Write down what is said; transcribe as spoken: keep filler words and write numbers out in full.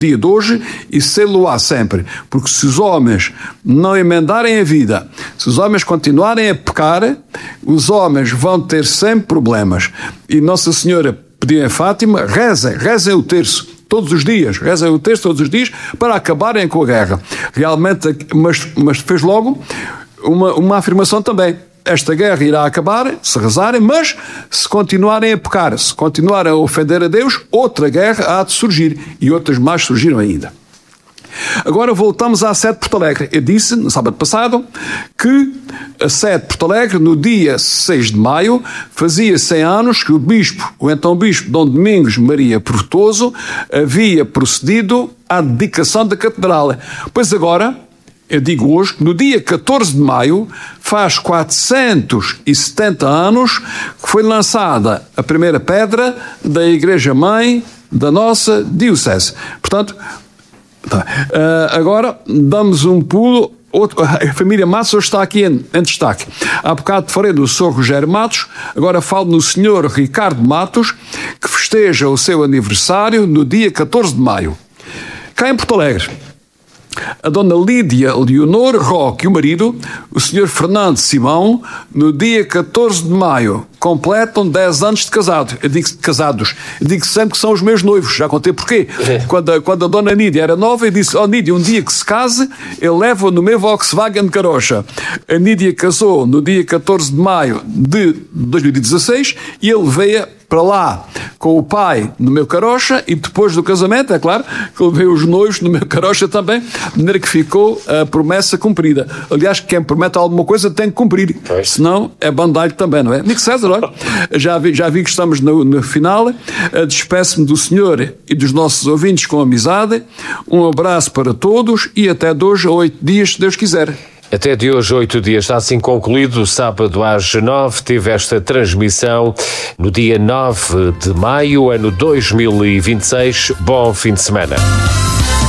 dia de hoje e sê-lo-á sempre. Porque se os homens não emendarem a vida, se os homens continuarem a pecar, os homens vão ter sempre problemas. E Nossa Senhora pediu em Fátima, rezem, rezem o terço. Todos os dias, rezem o terço todos os dias para acabarem com a guerra. Realmente, mas, mas fez logo uma, uma afirmação também. Esta guerra irá acabar, se rezarem, mas se continuarem a pecar, se continuarem a ofender a Deus, outra guerra há de surgir. E outras mais surgiram ainda. Agora voltamos à sede de Porto Alegre. Eu disse, no sábado passado, que a sede de Porto Alegre, no dia seis de maio, fazia cem anos que o bispo, o então bispo Dom Domingos Maria Frutuoso, havia procedido à dedicação da catedral. Pois agora, eu digo hoje, que no dia catorze de maio, faz quatrocentos e setenta anos que foi lançada a primeira pedra da Igreja-Mãe da nossa Diocese. Portanto, tá. uh, agora damos um pulo. Outro, a família Matos hoje está aqui em, em destaque. Há bocado falei do senhor Rogério Matos, agora falo no senhor Ricardo Matos, que festeja o seu aniversário no dia catorze de maio. Cá em Porto Alegre, a dona Lídia Leonor Roque e o marido, o senhor Fernando Simão, no dia catorze de maio, completam dez anos de casado. Eu digo casados. Eu digo sempre que são os meus noivos. Já contei porquê. É. Quando, a, quando a dona Nídia era nova, eu disse, ó oh, Nídia, um dia que se case, eu levo no meu Volkswagen Carocha. A Nídia casou no dia catorze de maio de dois mil e dezasseis e ele veio para lá com o pai no meu Carocha e depois do casamento, é claro, que levei os noivos no meu Carocha também, de maneira que ficou a promessa cumprida. Aliás, quem promete alguma coisa tem que cumprir. Pois. Senão é bandalho também, não é? Nico César, olha, já vi, já vi que estamos no, no final. Despeço-me do senhor e dos nossos ouvintes com amizade. Um abraço para todos e até de hoje a oito dias, se Deus quiser. Até de hoje, oito dias, está assim concluído. Sábado às nove, tive esta transmissão no dia nove de maio, ano dois mil e vinte e seis. Bom fim de semana.